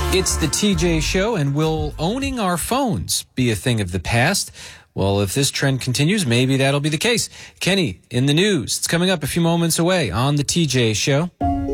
It's the TJ Show, and will owning our phones be a thing of the past? Well, if this trend continues, maybe that'll be the case. Kenny, in the news. It's coming up a few moments away on the TJ Show.